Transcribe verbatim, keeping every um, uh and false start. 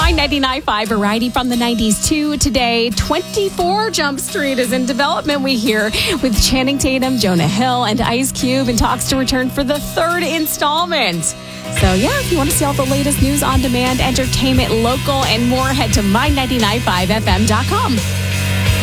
My ninety-nine point five variety from the nineties to today. twenty-four Jump Street is in development, we hear, with Channing Tatum, Jonah Hill, and Ice Cube in talks to return for the third installment. So, yeah, if you want to see all the latest news on demand, entertainment, local, and more, head to my ninety-nine point five F M dot com.